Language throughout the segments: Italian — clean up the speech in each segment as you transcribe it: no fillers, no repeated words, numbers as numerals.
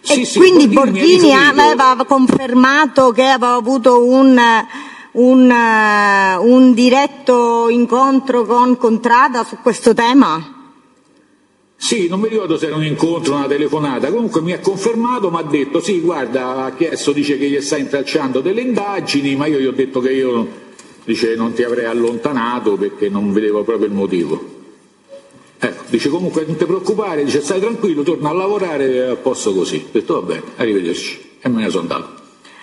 E sì, quindi Borghini aveva confermato che aveva avuto un diretto incontro con Contrada su questo tema? Sì, non mi ricordo se era un incontro o una telefonata, comunque mi ha confermato, mi ha detto sì, guarda, ha chiesto, dice che gli sta intralciando delle indagini, ma io gli ho detto che io, dice, non ti avrei allontanato perché non vedevo proprio il motivo. Ecco, dice comunque non ti preoccupare, dice stai tranquillo, torna a lavorare a posto così. Ho detto va bene, arrivederci, e me ne sono andato.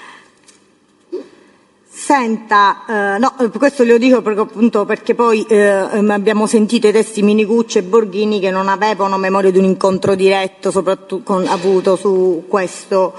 Senta, no, questo lo dico perché poi abbiamo sentito i testi Minicucci e Borghini che non avevano memoria di un incontro diretto, soprattutto avuto su questo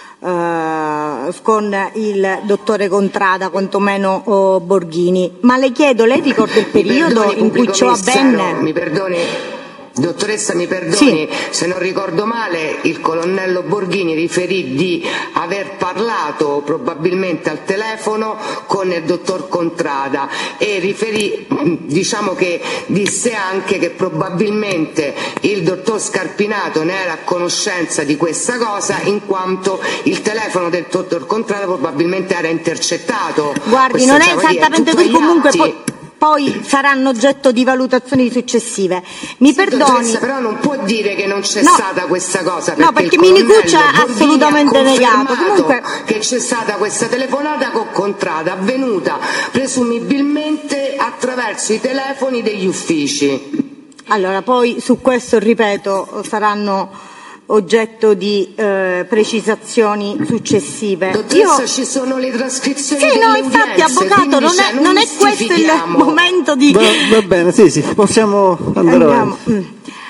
con il dottore Contrada, quantomeno Borghini. Ma le chiedo, lei ricorda il periodo in cui ciò avvenne? Mi perdoni. Dottoressa, mi perdoni, sì. Se non ricordo male il colonnello Borghini riferì di aver parlato probabilmente al telefono con il dottor Contrada e riferì, diciamo che disse anche che probabilmente il dottor Scarpinato ne era a conoscenza di questa cosa in quanto il telefono del dottor Contrada probabilmente era intercettato. Guardi, non è esattamente così, comunque poi saranno oggetto di valutazioni successive. Mi perdoni. Però non può dire che non c'è stata questa cosa. No, perché Minicucci ha assolutamente negato. Comunque che c'è stata questa telefonata con Contrada avvenuta presumibilmente attraverso i telefoni degli uffici. Allora, poi su questo, ripeto, saranno oggetto di precisazioni successive. Dottoressa, ci sono le trascrizioni sì, delle no, infatti, udienze, avvocato, non è questo il momento di... Va bene, sì, possiamo andare avanti.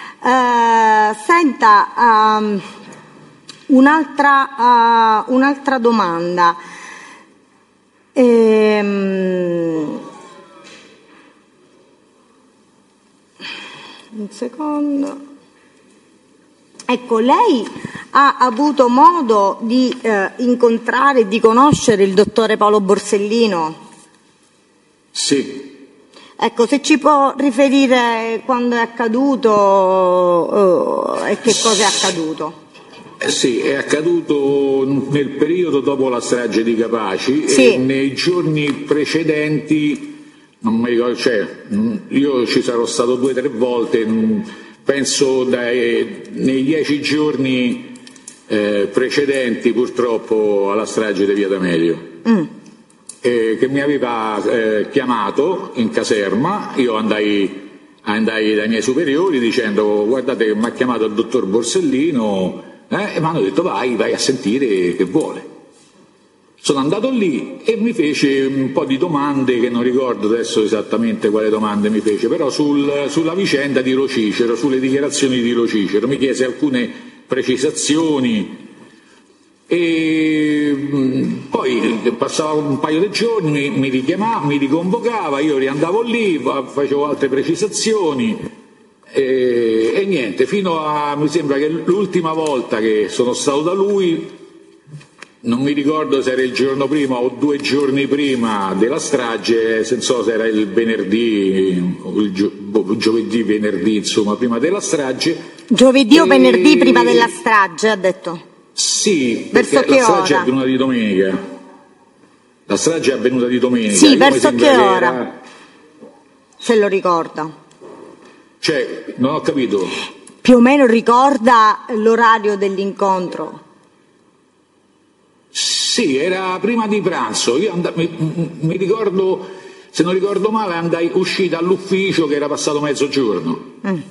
Senta, un'altra domanda. Un secondo. Ecco, lei ha avuto modo di incontrare e di conoscere il dottore Paolo Borsellino? Sì. Ecco, se ci può riferire quando è accaduto e che cosa è accaduto? Sì, è accaduto nel periodo dopo la strage di Capaci sì. E nei giorni precedenti, non mi ricordo, io ci sarò stato 2 o 3 volte, penso nei 10 giorni precedenti purtroppo alla strage di Via D'Amelio, che mi aveva chiamato in caserma, io andai dai miei superiori dicendo guardate che mi ha chiamato il dottor Borsellino e mi hanno detto vai a sentire che vuole. Sono andato lì e mi fece un po' di domande che non ricordo adesso esattamente quale domande mi fece, però sulla vicenda di Rocicero, sulle dichiarazioni di Rocicero, mi chiese alcune precisazioni e poi passava un paio di giorni, mi richiamava, mi riconvocava, io riandavo lì, facevo altre precisazioni e niente, fino a, mi sembra che l'ultima volta che sono stato da lui, non mi ricordo se era il giorno prima o 2 giorni prima della strage, non so se era il venerdì o il giovedì, venerdì, insomma, prima della strage. Giovedì o venerdì prima della strage, ha detto? Sì, verso perché che la strage ora? è avvenuta di domenica. La strage è avvenuta di domenica. Sì, verso che ora? Se lo ricorda. Cioè, non ho capito. Più o meno ricorda l'orario dell'incontro? Sì, era prima di pranzo. Io mi ricordo, se non ricordo male, uscì dall'ufficio che era passato mezzogiorno.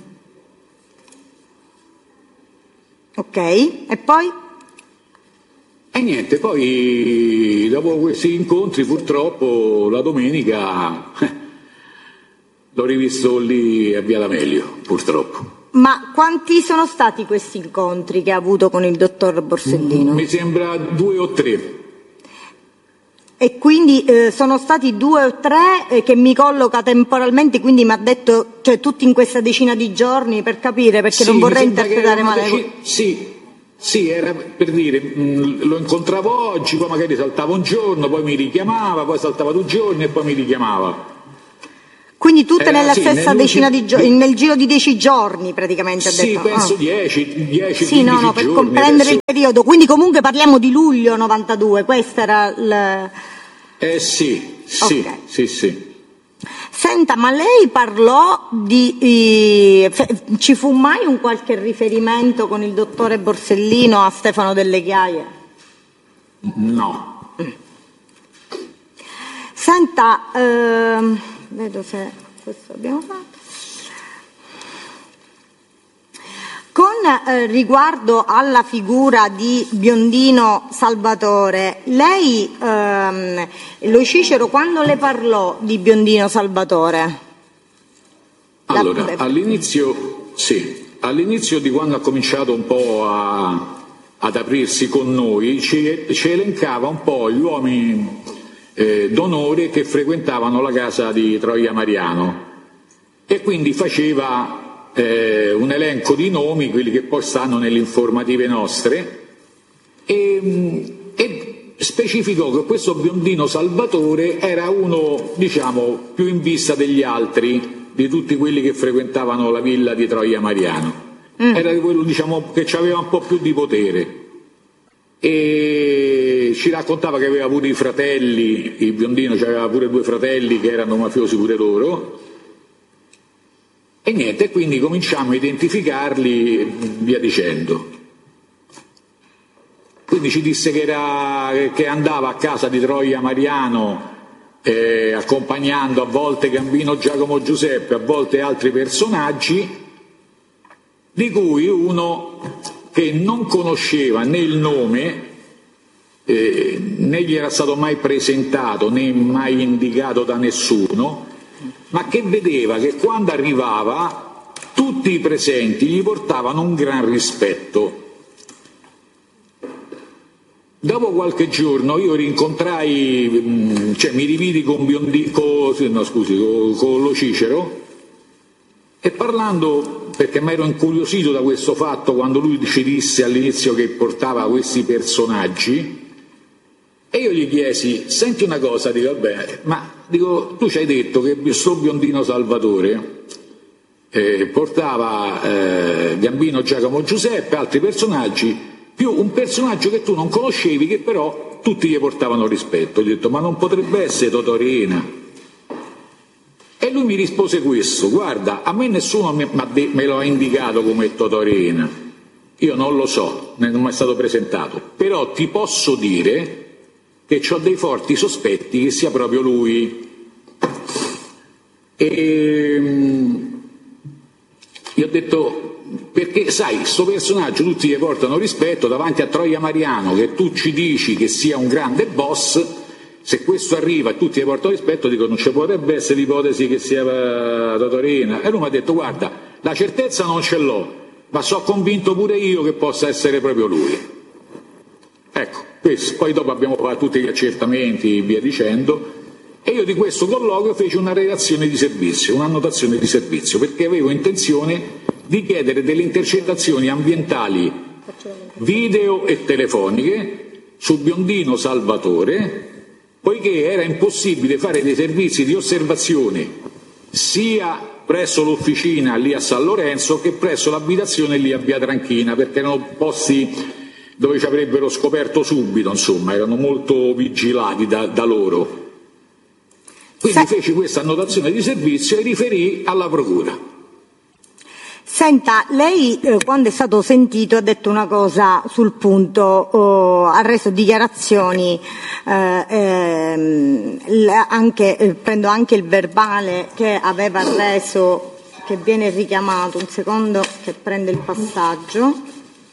Ok, e poi? E niente, poi dopo questi incontri purtroppo la domenica l'ho rivisto lì a Via D'Amelio, purtroppo. Ma quanti sono stati questi incontri che ha avuto con il dottor Borsellino? Mi sembra 2 o 3. E quindi sono stati 2 o 3 che mi colloca temporalmente, quindi mi ha detto, cioè tutti in questa decina di giorni, per capire, perché non vorrei interpretare male. Sì, era per dire, lo incontravo oggi, poi magari saltava un giorno, poi mi richiamava, poi saltava 2 giorni e poi mi richiamava. Quindi tutte nella stessa decina di giorni, nel giro di 10 giorni praticamente, ha detto. Sì, penso 10 sì, no, per giorni, comprendere il periodo. Quindi comunque parliamo di luglio 92, questa era il... sì. Senta, ma lei parlò di... ci fu mai un qualche riferimento con il dottore Borsellino a Stefano Delle Chiaie? No. Senta, vedo se questo abbiamo fatto. Con riguardo alla figura di Biondino Salvatore, lei, lo Cicero, quando le parlò di Biondino Salvatore? Allora, all'inizio di quando ha cominciato un po' ad aprirsi con noi, ci elencava un po' gli uomini d'onore che frequentavano la casa di Troia Mariano e quindi faceva un elenco di nomi, quelli che poi stanno nelle informative nostre, e specificò che questo Biondino Salvatore era uno, diciamo, più in vista degli altri, di tutti quelli che frequentavano la villa di Troia Mariano. Era quello, diciamo, che aveva un po' più di potere. E ci raccontava che aveva pure i fratelli, il Biondino aveva pure 2 fratelli che erano mafiosi pure loro. E niente, quindi cominciamo a identificarli, via dicendo. Quindi ci disse che andava a casa di Troia Mariano accompagnando a volte Gambino Giacomo Giuseppe, a volte altri personaggi, di cui uno che non conosceva né il nome, né gli era stato mai presentato, né mai indicato da nessuno, ma che vedeva che quando arrivava tutti i presenti gli portavano un gran rispetto. Dopo qualche giorno io rincontrai, mi rividi con lo Cicero, e parlando, perché mi ero incuriosito da questo fatto quando lui ci disse all'inizio che portava questi personaggi, e io gli chiesi: senti una cosa, dico, vabbè, ma dico, tu ci hai detto che questo Biondino Salvatore portava Gambino Giacomo Giuseppe, altri personaggi, più un personaggio che tu non conoscevi, che però tutti gli portavano rispetto. Gli ho detto: ma non potrebbe essere Totorina? E lui mi rispose questo: guarda, a me nessuno me lo ha indicato come Totorina, io non lo so, non mi è stato presentato, però ti posso dire che ho dei forti sospetti che sia proprio lui. E gli ho detto: perché sai, questo personaggio tutti gli portano rispetto davanti a Troia Mariano, che tu ci dici che sia un grande boss, se questo arriva e tutti gli portano rispetto, dico, non ci potrebbe essere l'ipotesi che sia Totorina. E lui mi ha detto: guarda, la certezza non ce l'ho, ma sono convinto pure io che possa essere proprio lui. Ecco, questo. Poi dopo abbiamo fatto tutti gli accertamenti, via dicendo, e io di questo colloquio feci una relazione di servizio, un'annotazione di servizio, perché avevo intenzione di chiedere delle intercettazioni ambientali, video e telefoniche su Biondino Salvatore, poiché era impossibile fare dei servizi di osservazione sia presso l'officina lì a San Lorenzo che presso l'abitazione lì a Via Tranchina, perché erano posti dove ci avrebbero scoperto subito, insomma, erano molto vigilati da loro. Quindi feci questa annotazione di servizio e riferì alla procura. Senta, lei quando è stato sentito ha detto una cosa sul punto, ha reso dichiarazioni, prendo anche il verbale che aveva reso, che viene richiamato, un secondo che prende il passaggio.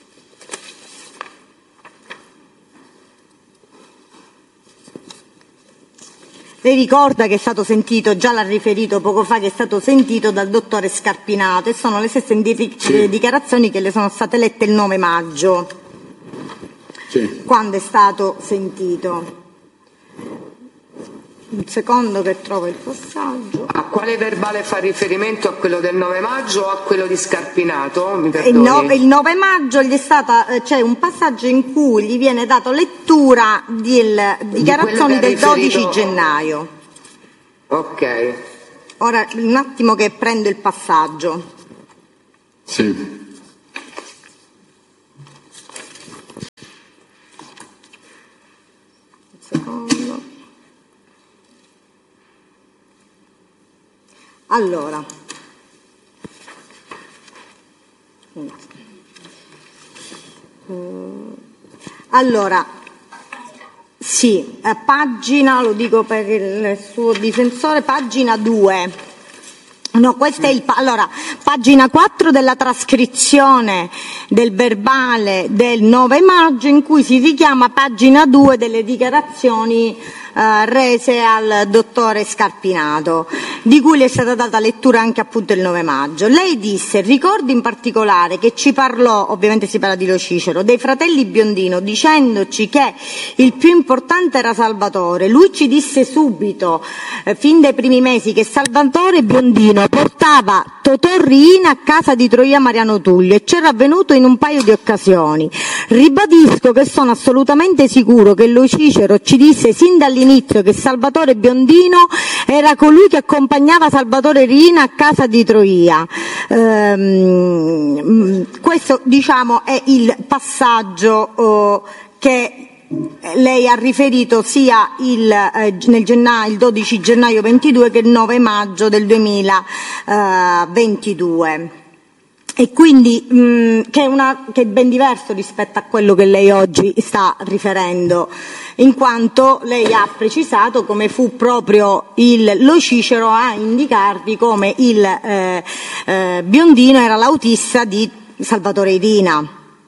Lei ricorda che è stato sentito, già l'ha riferito poco fa, che è stato sentito dal dottore Scarpinato, e sono le stesse dichiarazioni che le sono state lette il 9 maggio, quando è stato sentito. Un secondo che trovo il passaggio. A quale verbale fa riferimento? A quello del 9 maggio o a quello di Scarpinato? Mi perdoni. Il 9 maggio gli è stata, c'è un passaggio in cui gli viene dato lettura delle dichiarazioni del 12 gennaio. Ok. ora un attimo che prendo il passaggio. Sì. Allora, sì, pagina, lo dico per il suo difensore, pagina 2. No, questo è allora, pagina 4 della trascrizione del verbale del 9 maggio in cui si richiama pagina 2 delle dichiarazioni rese al dottore Scarpinato, di cui le è stata data lettura anche appunto il 9 maggio. Lei disse: ricordo in particolare che ci parlò, ovviamente si parla di Lo Cicero, dei fratelli Biondino, dicendoci che il più importante era Salvatore. Lui ci disse subito, fin dai primi mesi, che Salvatore Biondino portava Totò Riina a casa di Troia Mariano Tullio e c'era avvenuto in un paio di occasioni. Ribadisco che sono assolutamente sicuro che Lo Cicero ci disse sin dall'inizio che Salvatore Biondino era colui che accompagnava Salvatore Riina a casa di Troia. Questo, diciamo, è il passaggio che lei ha riferito sia il 12 gennaio 22 che il 9 maggio del 2022. E quindi che è ben diverso rispetto a quello che lei oggi sta riferendo, in quanto lei ha precisato come fu proprio Lo Cicero a indicarvi come il Biondino era l'autista di Salvatore Riina.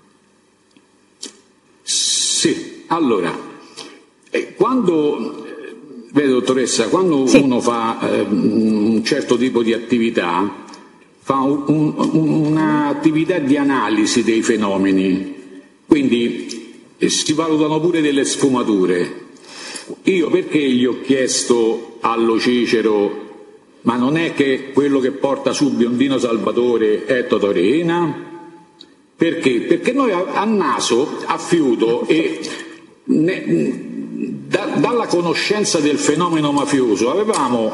Sì. Allora, quando, vede dottoressa, quando uno fa un certo tipo di attività, fa un'attività di analisi dei fenomeni, quindi si valutano pure delle sfumature. Io perché gli ho chiesto a Lo Cicero, ma non è che quello che porta su Biondino Salvatore è Totò Riina? Perché? Perché noi a naso, a fiuto e dalla conoscenza del fenomeno mafioso avevamo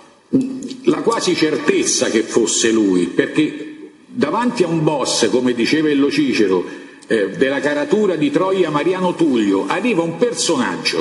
la quasi certezza che fosse lui, perché davanti a un boss, come diceva il Lo Cicero, della caratura di Troia Mariano Tullio, arriva un personaggio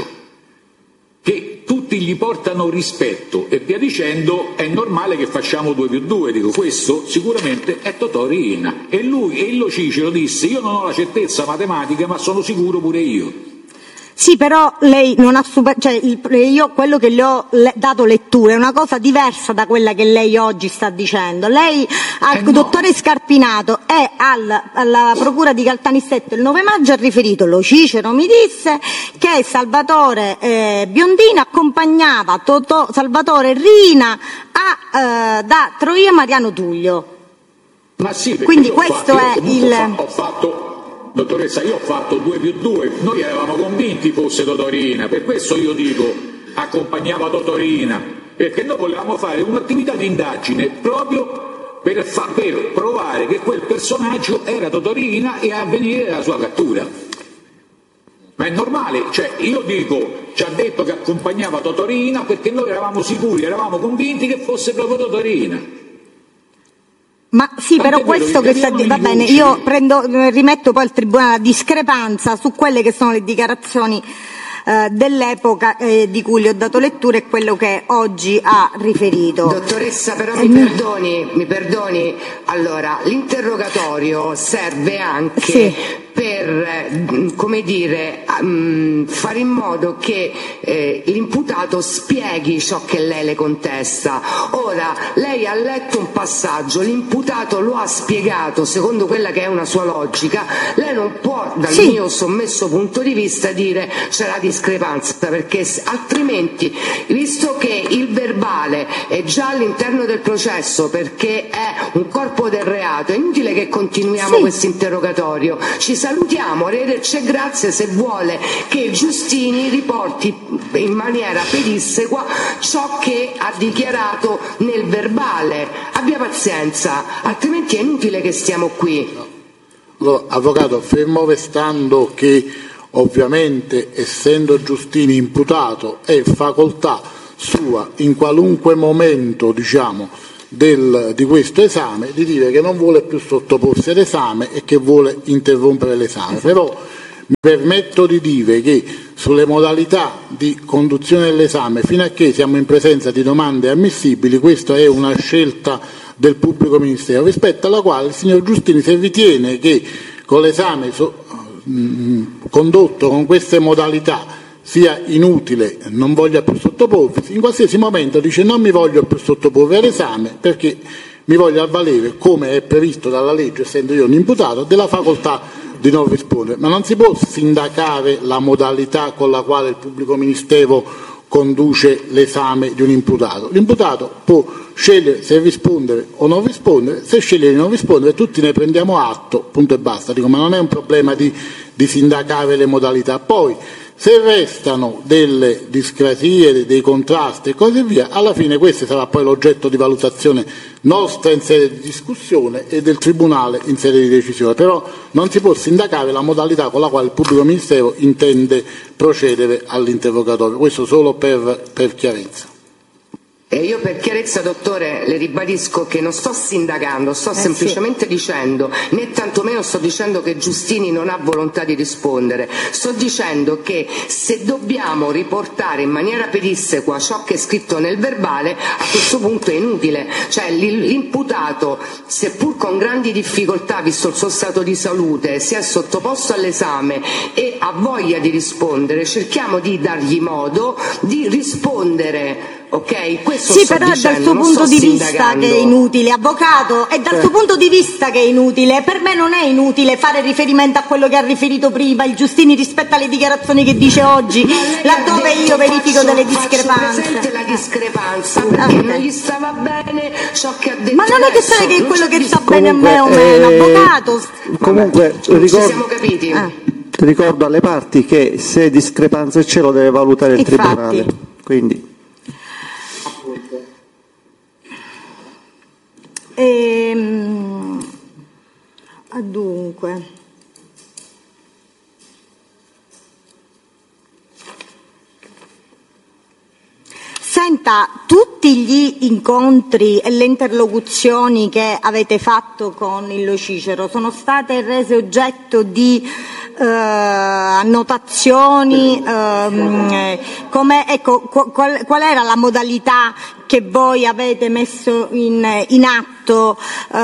che tutti gli portano rispetto e via dicendo, è normale che facciamo 2+2, dico questo sicuramente è Totò Riina, e lui, e il Lo Cicero disse: io non ho la certezza matematica ma sono sicuro pure io. Sì, però lei non ha io quello che le ho dato lettura è una cosa diversa da quella che lei oggi sta dicendo. Lei al dottore Scarpinato e alla procura di Caltanissetta il 9 maggio ha riferito: Lo Cicero mi disse che Salvatore Biondino accompagnava Salvatore Riina da Troia Mariano Tullio. Ma sì, quindi questo ho fatto dottoressa, io ho fatto 2+2, noi eravamo convinti fosse Totò Riina, per questo io dico accompagnava Totò Riina, perché noi volevamo fare un'attività di indagine proprio per provare che quel personaggio era Totò Riina e avvenire la sua cattura. Ma è normale, cioè io dico, ci ha detto che accompagnava Totò Riina perché noi eravamo sicuri, eravamo convinti che fosse proprio Totò Riina. Ma sì, però questo che sta va bene, io rimetto poi al Tribunale la discrepanza su quelle che sono le dichiarazioni dell'epoca di cui le ho dato lettura e quello che oggi ha riferito. Dottoressa, però mi perdoni, allora l'interrogatorio serve anche per, come dire, fare in modo che l'imputato spieghi ciò che lei le contesta. Ora, lei ha letto un passaggio, l'imputato lo ha spiegato secondo quella che è una sua logica, lei non può, dal mio sommesso punto di vista, dire c'è la discrepanza, perché altrimenti, visto che il verbale è già all'interno del processo perché è un corpo del reato, è inutile che continuiamo questo interrogatorio. Ci salutiamo, arrivederci e grazie, se vuole che Giustini riporti in maniera pedissequa ciò che ha dichiarato nel verbale. Abbia pazienza, altrimenti è inutile che stiamo qui. Allora, avvocato, fermo restando che ovviamente, essendo Giustini imputato, è facoltà sua in qualunque momento, diciamo, di questo esame, di dire che non vuole più sottoporsi all'esame e che vuole interrompere l'esame. Però mi permetto di dire che sulle modalità di conduzione dell'esame, fino a che siamo in presenza di domande ammissibili, questa è una scelta del pubblico ministero, rispetto alla quale il signor Giustini, se ritiene che con l'esame condotto con queste modalità sia inutile, non voglia più sottoporsi, in qualsiasi momento dice non mi voglio più sottoporre all'esame perché mi voglio avvalere, come è previsto dalla legge, essendo io un imputato, della facoltà di non rispondere. Ma non si può sindacare la modalità con la quale il pubblico ministero conduce l'esame di un imputato. L'imputato può scegliere se rispondere o non rispondere, se sceglie di non rispondere tutti ne prendiamo atto, punto e basta. Dico, ma non è un problema di sindacare le modalità. Poi, se restano delle discrasie, dei contrasti e così via, alla fine questo sarà poi l'oggetto di valutazione nostra in sede di discussione e del Tribunale in sede di decisione. Però non si può sindacare la modalità con la quale il pubblico ministero intende procedere all'interrogatorio. Questo solo per chiarezza. E io per chiarezza, dottore, le ribadisco che non sto sindacando, sto semplicemente dicendo, né tantomeno sto dicendo che Giustini non ha volontà di rispondere, sto dicendo che se dobbiamo riportare in maniera pedissequa ciò che è scritto nel verbale, a questo punto è inutile. Cioè l'imputato, seppur con grandi difficoltà, visto il suo stato di salute, si è sottoposto all'esame e ha voglia di rispondere, cerchiamo di dargli modo di rispondere. Ok, questo sì, però è dal suo punto di vista che è inutile, avvocato, è dal suo punto di vista che è inutile. Per me non è inutile fare riferimento a quello che ha riferito prima il Giustini rispetto alle dichiarazioni che dice oggi, laddove io verifico delle discrepanze. Presente la discrepanza, perché non gli stava bene ciò che ha detto. Ma non è questione che è quello che sta bene a me o meno, avvocato. Comunque, ci siamo capiti. Ricordo alle parti che se discrepanza c'è lo deve valutare il Tribunale. Quindi. Dunque, senta, tutti gli incontri e le interlocuzioni che avete fatto con il Lo Cicero sono state rese oggetto di annotazioni, qual era la modalità che voi avete messo in atto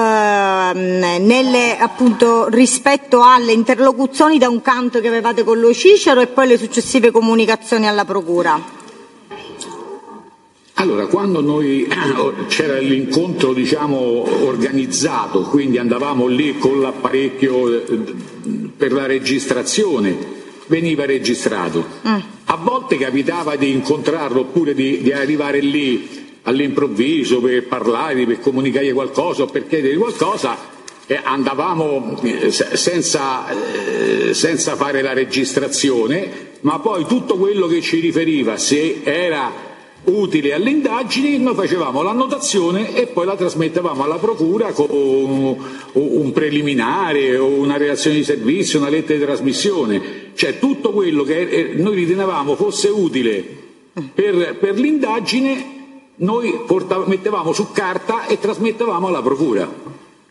appunto rispetto alle interlocuzioni da un canto che avevate con Lo Cicero e poi le successive comunicazioni alla Procura? Allora, quando c'era l'incontro, diciamo, organizzato, quindi andavamo lì con l'apparecchio per la registrazione, veniva registrato. A volte capitava di incontrarlo oppure di arrivare lì all'improvviso per parlare, per comunicare qualcosa o per chiedere qualcosa, e andavamo senza fare la registrazione, ma poi tutto quello che ci riferiva, se era utile alle indagini, noi facevamo l'annotazione e poi la trasmettevamo alla Procura con un preliminare o una relazione di servizio, una lettera di trasmissione, cioè tutto quello che noi ritenevamo fosse utile per l'indagine noi mettevamo su carta e trasmettevamo alla Procura.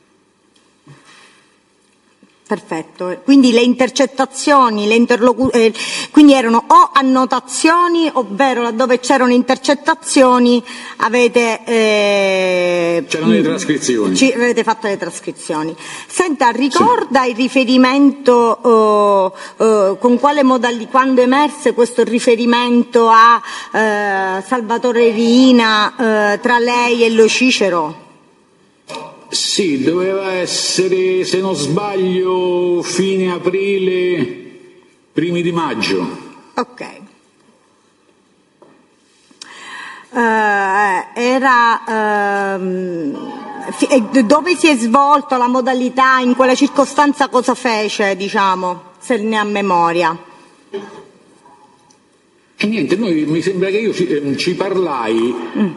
Perfetto, quindi le intercettazioni, quindi erano o annotazioni, ovvero laddove c'erano intercettazioni c'erano le trascrizioni. Avete fatto le trascrizioni. Senta, ricorda il riferimento, con quale modalità, quando emerse questo riferimento a Salvatore Riina tra lei e Lo Cicero? Sì, doveva essere, se non sbaglio, fine aprile, primi di maggio. Ok. Dove si è svolto, la modalità, in quella circostanza cosa fece, diciamo, se ne ha memoria? E niente, mi sembra che io ci parlai,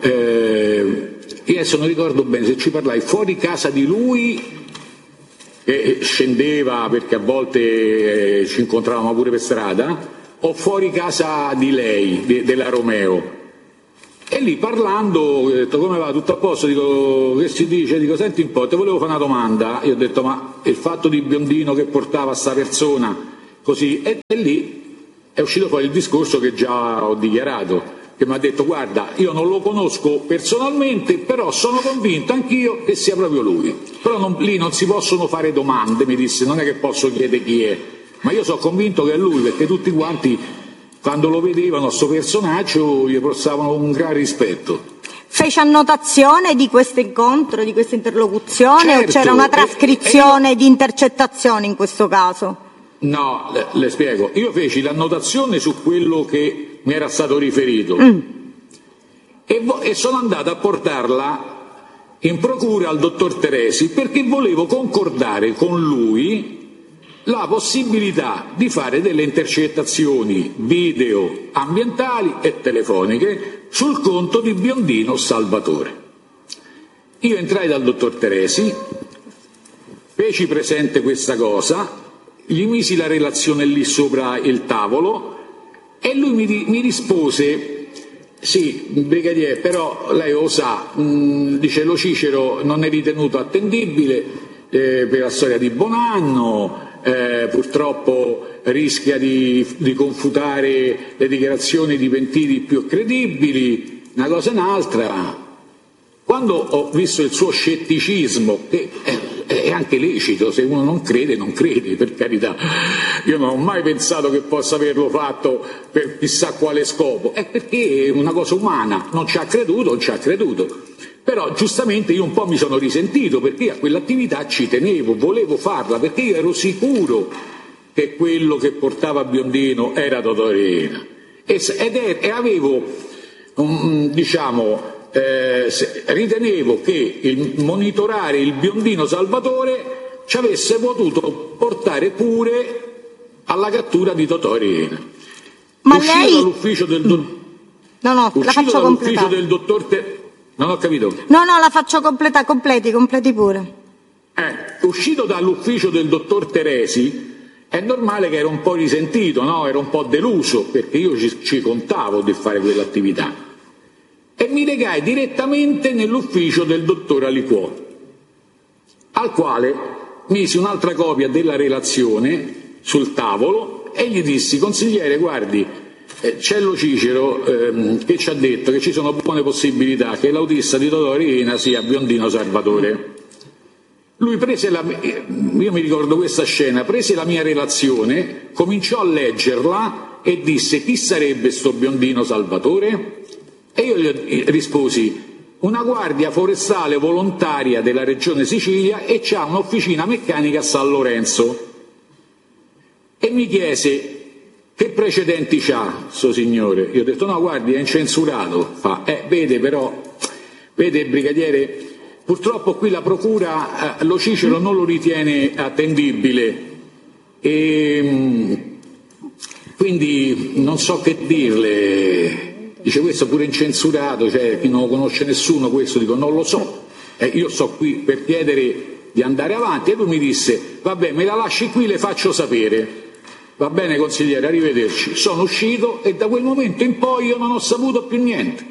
io adesso non ricordo bene se ci parlai fuori casa di lui, che scendeva perché a volte ci incontravamo pure per strada, o fuori casa di lei, della Romeo. E lì parlando, ho detto come va, tutto a posto, dico che si dice, dico senti un po', te volevo fare una domanda, io ho detto ma il fatto di biondino che portava sta persona così, e lì è uscito fuori il discorso che già ho dichiarato, che mi ha detto guarda io non lo conosco personalmente però sono convinto anch'io che sia proprio lui, però lì non si possono fare domande, mi disse, non è che posso chiedere chi è, ma io sono convinto che è lui perché tutti quanti quando lo vedevano, sto personaggio, gli prostavano un gran rispetto. Fece annotazione di questo incontro, di questa interlocuzione, certo, o c'era una trascrizione di intercettazioni in questo caso? No, le spiego. Io feci l'annotazione su quello che mi era stato riferito e sono andato a portarla in procura al dottor Teresi perché volevo concordare con lui la possibilità di fare delle intercettazioni video, ambientali e telefoniche sul conto di Biondino Salvatore. Io entrai dal dottor Teresi, feci presente questa cosa, gli misi la relazione lì sopra il tavolo e lui mi rispose sì, brigadiere, però lei lo sa, dice lo Cicero non è ritenuto attendibile per la storia di Bonanno, purtroppo rischia di confutare le dichiarazioni di pentiti più credibili, una cosa e un'altra. Quando ho visto il suo scetticismo, che è anche lecito, se uno non crede, non crede, per carità, io non ho mai pensato che possa averlo fatto per chissà quale scopo, è perché è una cosa umana, non ci ha creduto, non ci ha creduto. Però giustamente io un po' mi sono risentito perché a quell'attività ci tenevo, volevo farla perché io ero sicuro che quello che portava Biondino era Totò Riina e avevo, ritenevo che il monitorare il Biondino Salvatore ci avesse potuto portare pure alla cattura di Totò Riina. Ma uscito lei... dall'ufficio del dottor Non ho capito. No, la faccio completi pure. Uscito dall'ufficio del dottor Teresi, è normale che ero un po' risentito, no? Ero un po' deluso, perché io ci contavo di fare quell'attività. E mi regai direttamente nell'ufficio del dottor Aliquò, al quale misi un'altra copia della relazione sul tavolo e gli dissi, consigliere, guardi, c'è lo Cicero che ci ha detto che ci sono buone possibilità che l'autista di Totò Riina sia Biondino Salvatore. Lui prese io mi ricordo questa scena, prese la mia relazione, cominciò a leggerla e disse chi sarebbe sto Biondino Salvatore? E io gli risposi una guardia forestale volontaria della regione Sicilia e c'ha un'officina meccanica a San Lorenzo. E mi chiese che precedenti c'ha sto signore? Io ho detto no, guardi, è incensurato. Fa, vede brigadiere, purtroppo qui la procura lo Cicero non lo ritiene attendibile e quindi non so che dirle. Dice questo pure incensurato, cioè chi non lo conosce nessuno, questo dico non lo so. Io sto qui per chiedere di andare avanti e lui mi disse vabbè, me la lasci qui, le faccio sapere. Va bene consigliere, arrivederci. Sono uscito e da quel momento in poi io non ho saputo più niente.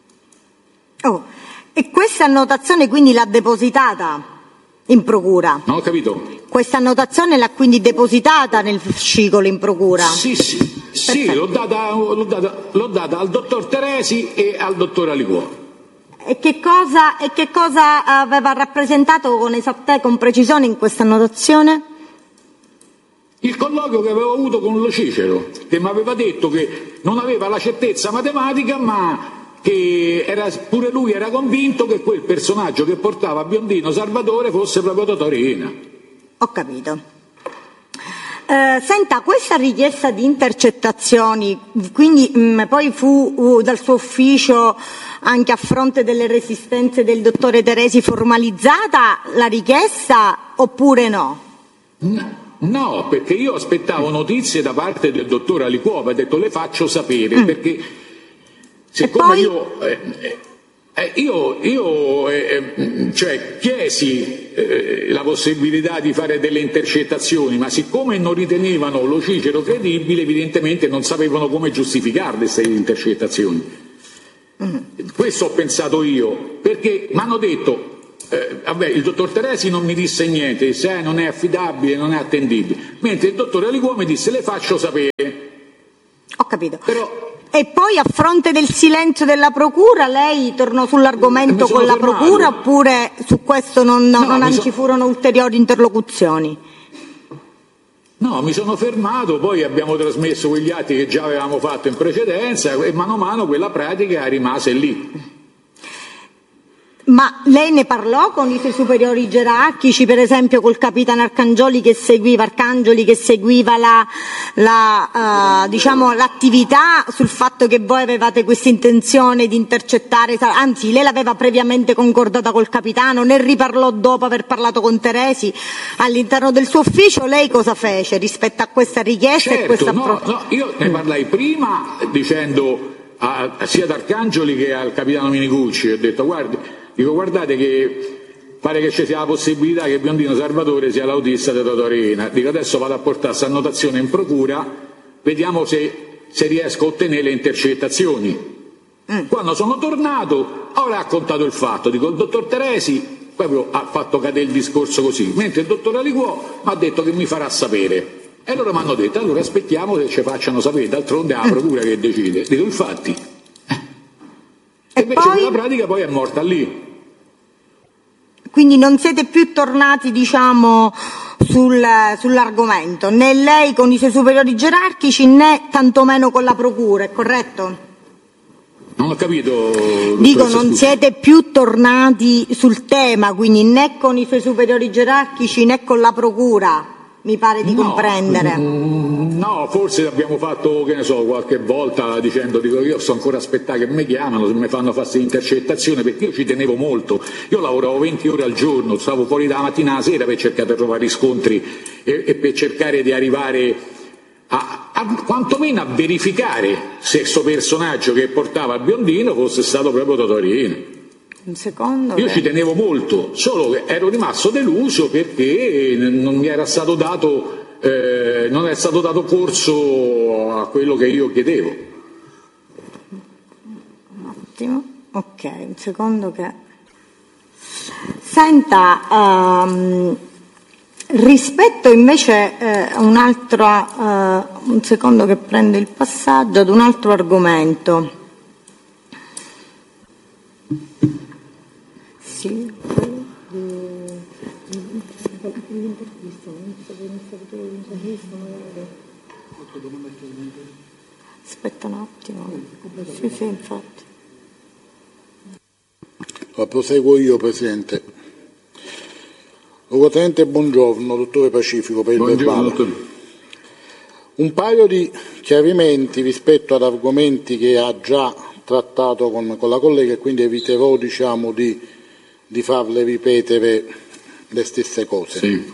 E questa annotazione quindi l'ha depositata in procura? Non ho capito. Questa annotazione l'ha quindi depositata nel fascicolo in procura? Sì, l'ho data al dottor Teresi e al dottor Aliquò. E che cosa aveva rappresentato con precisione in questa annotazione? Il colloquio che avevo avuto con lo Cicero, che mi aveva detto che non aveva la certezza matematica, ma che pure lui era convinto che quel personaggio che portava Biondino Salvatore fosse proprio Totò Riina. Ho capito. Senta, questa richiesta di intercettazioni, quindi poi fu dal suo ufficio, anche a fronte delle resistenze del dottore Teresi, formalizzata la richiesta oppure no? No, perché io aspettavo notizie da parte del dottor Aliquò, ha detto le faccio sapere, perché siccome cioè chiesi la possibilità di fare delle intercettazioni, ma siccome non ritenevano lo Cicero credibile, evidentemente non sapevano come giustificare queste intercettazioni. Questo ho pensato io, perché mi hanno detto, il dottor Teresi non mi disse niente, disse non è affidabile, non è attendibile, mentre il dottore Aliquò mi disse le faccio sapere. Ho capito. Però, e poi a fronte del silenzio della procura lei tornò sull'argomento con la procura oppure su questo non ci furono ulteriori interlocuzioni? No, mi sono fermato, poi abbiamo trasmesso quegli atti che già avevamo fatto in precedenza e mano a mano quella pratica rimase lì. Ma lei ne parlò con i suoi superiori gerarchici, per esempio col capitano Arcangeli che seguiva l'attività sul fatto che voi avevate questa intenzione di intercettare, anzi lei l'aveva previamente concordata col capitano, ne riparlò dopo aver parlato con Teresi all'interno del suo ufficio, lei cosa fece rispetto a questa richiesta? Certo, e questa io ne parlai prima dicendo sia ad Arcangeli che al capitano Minicucci, ho detto guardate che pare che ci sia la possibilità che Biondino Salvatore sia l'autista di Totorina. Dico adesso vado a portare questa annotazione in procura, vediamo se riesco a ottenere le intercettazioni. Quando sono tornato ho raccontato il fatto, dico il dottor Teresi proprio ha fatto cadere il discorso così, mentre il dottor Aliquò mi ha detto che mi farà sapere. E loro mi hanno detto allora aspettiamo che ci facciano sapere, d'altronde è la procura che decide. Dico infatti. E invece poi? quella pratica poi è morta lì. Quindi non siete più tornati, sull'argomento, né lei con i suoi superiori gerarchici né tantomeno con la procura, è corretto? Non ho capito. Dico, non siete più tornati sul tema, quindi né con i suoi superiori gerarchici né con la procura. Mi pare di comprendere. No, forse abbiamo fatto, che ne so, qualche volta dicendo, io sto ancora a aspettare che mi chiamano, se mi fanno fare questa intercettazione, perché io ci tenevo molto. Io lavoravo 20 ore al giorno, stavo fuori dalla mattina alla sera per cercare di trovare riscontri e per cercare di arrivare quantomeno a verificare se questo personaggio che portava il Biondino fosse stato proprio Totorino. Io ci tenevo molto, solo che ero rimasto deluso perché non mi era stato dato, non è stato dato corso a quello che io chiedevo. Un attimo, ok, un secondo che... Senta, rispetto invece un secondo che prende il passaggio ad un altro argomento. Sì, aspetta un attimo. Sì, infatti. Proseguo io, Presidente. Luogotenente, buongiorno, dottore Pacifico, per il verbale. Dottore. Un paio di chiarimenti rispetto ad argomenti che ha già trattato con la collega e quindi eviterò di farle ripetere le stesse cose. Sì.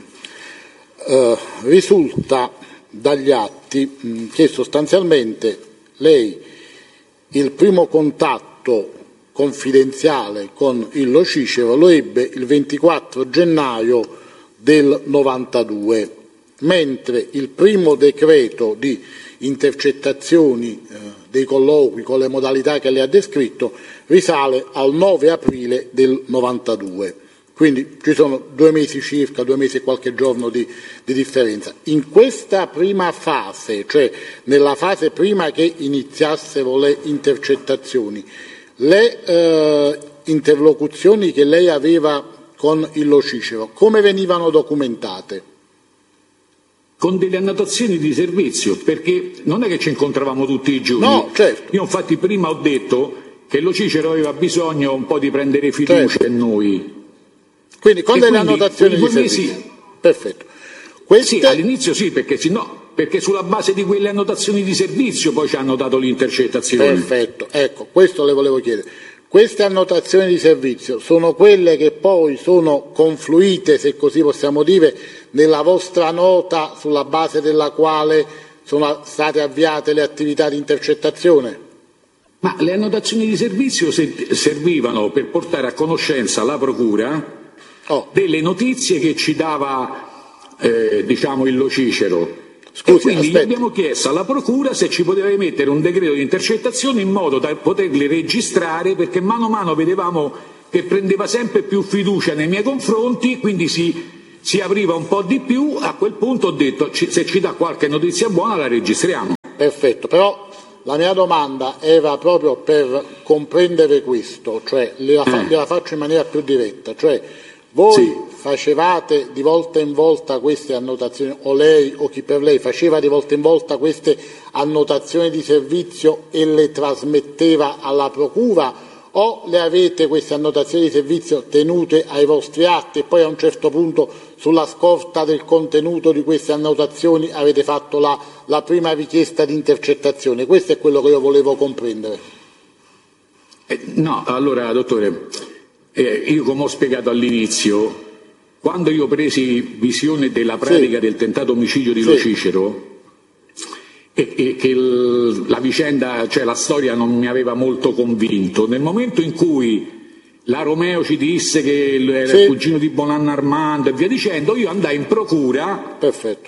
Risulta dagli atti che sostanzialmente lei il primo contatto confidenziale con Illo Cicero lo ebbe il 24 gennaio del 92, mentre il primo decreto di intercettazioni dei colloqui con le modalità che lei ha descritto risale al 9 aprile del 92. Quindi ci sono 2 mesi circa, 2 mesi e qualche giorno di differenza. In questa prima fase, cioè nella fase prima che iniziassero le intercettazioni, le interlocuzioni che lei aveva con Illo Cicero, come venivano documentate? Con delle annotazioni di servizio, perché non è che ci incontravamo tutti i giorni. No, certo. Io infatti prima ho detto che Illo Cicero aveva bisogno un po' di prendere fiducia in noi. Quindi con delle annotazioni di servizio. Sì. Perfetto. Sì, all'inizio sì, perché sulla base di quelle annotazioni di servizio poi ci hanno dato l'intercettazione. Perfetto, ecco, questo le volevo chiedere. Queste annotazioni di servizio sono quelle che poi sono confluite, se così possiamo dire, nella vostra nota sulla base della quale sono state avviate le attività di intercettazione? Ma le annotazioni di servizio servivano per portare a conoscenza la Procura delle notizie che ci dava Illo Cicero. e quindi gli abbiamo chiesto alla Procura se ci poteva emettere un decreto di intercettazione in modo da poterli registrare, perché mano a mano vedevamo che prendeva sempre più fiducia nei miei confronti, quindi si apriva un po' di più. A quel punto ho detto: se ci dà qualche notizia buona la registriamo. Perfetto, però la mia domanda era proprio per comprendere questo, cioè gliela faccio in maniera più diretta, cioè voi facevate di volta in volta queste annotazioni, o lei o chi per lei faceva di volta in volta queste annotazioni di servizio e le trasmetteva alla Procura, o le avete queste annotazioni di servizio tenute ai vostri atti e poi a un certo punto, sulla scorta del contenuto di queste annotazioni, avete fatto la prima richiesta di intercettazione? Questo è quello che io volevo comprendere. No, allora dottore, io come ho spiegato all'inizio, quando io presi visione della pratica del tentato omicidio di Lo Cicero, e che la vicenda, cioè la storia non mi aveva molto convinto, nel momento in cui la Romeo ci disse che era il cugino di Bonanno Armando e via dicendo, io andai in procura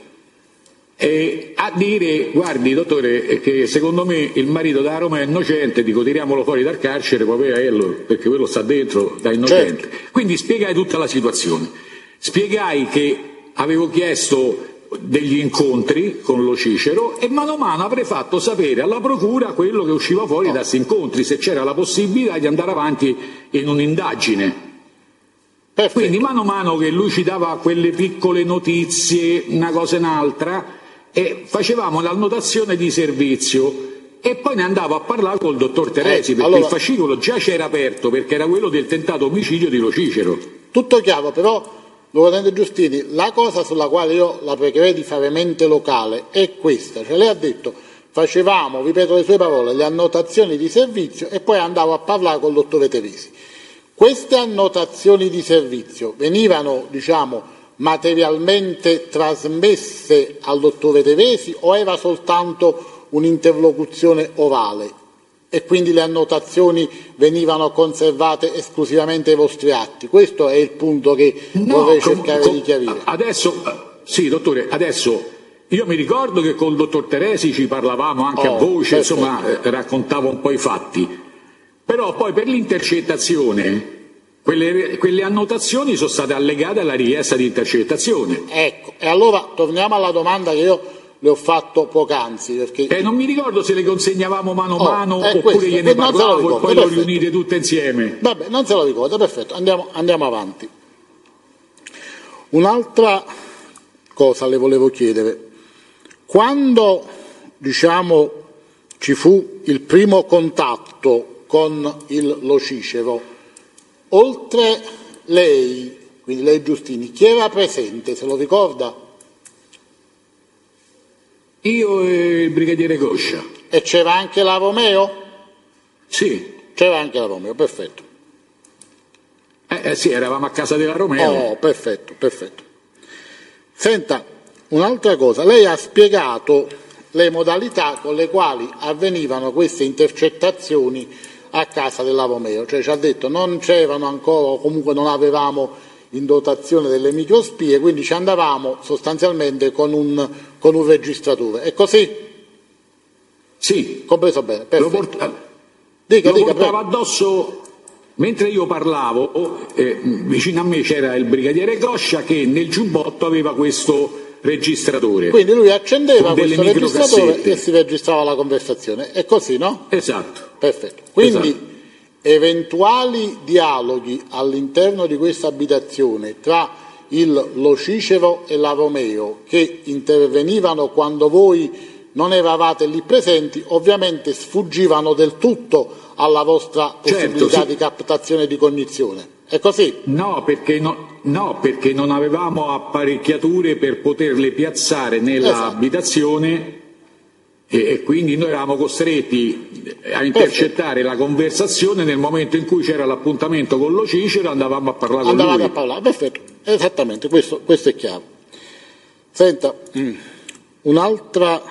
a dire: guardi dottore, che secondo me il marito della Romeo è innocente, dico tiriamolo fuori dal carcere, perché quello sta dentro da innocente. Quindi spiegai tutta la situazione, spiegai che avevo chiesto degli incontri con Lo Cicero e mano a mano avrei fatto sapere alla Procura quello che usciva fuori da questi incontri, se c'era la possibilità di andare avanti in un'indagine. Quindi mano a mano che lui ci dava quelle piccole notizie, una cosa e un'altra, e facevamo l'annotazione di servizio e poi ne andavo a parlare col dottor Teresi, perché il fascicolo già c'era aperto, perché era quello del tentato omicidio di Lo Cicero. Tutto chiaro, però Lorenzo Giustini, la cosa sulla quale io la pregherei di fare mente locale è questa, cioè lei ha detto facevamo, ripeto le sue parole, le annotazioni di servizio e poi andavo a parlare col dottore Teresi. Queste annotazioni di servizio venivano, diciamo, materialmente trasmesse al dottore Teresi o era soltanto un'interlocuzione orale? E quindi le annotazioni venivano conservate esclusivamente ai vostri atti? Questo è il punto che vorrei cercare di chiarire. Adesso, sì dottore, adesso io mi ricordo che col dottor Teresi ci parlavamo anche a voce, insomma raccontavo un po' i fatti, però poi per l'intercettazione quelle annotazioni sono state allegate alla richiesta di intercettazione. Ecco, e allora torniamo alla domanda che io le ho fatto poc'anzi, perché non mi ricordo se le consegnavamo mano a mano oppure gliene parlavo e poi le riunite tutte insieme. Vabbè, non se lo ricorda, perfetto, andiamo avanti. Un'altra cosa le volevo chiedere: quando, diciamo, ci fu il primo contatto con il Lo Cicero, oltre lei, quindi lei Giustini, chi era presente, se lo ricorda? Io e il brigadiere Coscia. E c'era anche la Romeo? Sì. C'era anche la Romeo, perfetto. Sì, eravamo a casa della Romeo. Perfetto. Senta, un'altra cosa, lei ha spiegato le modalità con le quali avvenivano queste intercettazioni a casa della Romeo, cioè ci ha detto non c'erano ancora, o comunque non avevamo in dotazione delle microspie, quindi ci andavamo sostanzialmente con un registratore. È così? Sì. Compreso bene, perfetto. Lo portava addosso mentre io parlavo, vicino a me c'era il brigadiere Coscia che nel giubbotto aveva questo registratore. Quindi lui accendeva questo registratore e si registrava la conversazione. È così, no? Esatto. Perfetto. Quindi eventuali dialoghi all'interno di questa abitazione tra il Lo Cicero e la Romeo che intervenivano quando voi non eravate lì presenti, ovviamente sfuggivano del tutto alla vostra possibilità di captazione di cognizione. È così? No, perché non avevamo apparecchiature per poterle piazzare nella abitazione e quindi noi eravamo costretti a intercettare la conversazione nel momento in cui c'era l'appuntamento con Lo Cicero, andavamo a parlare con lui. Andavate a parlare, perfetto, esattamente, questo è chiaro. Senta, un'altra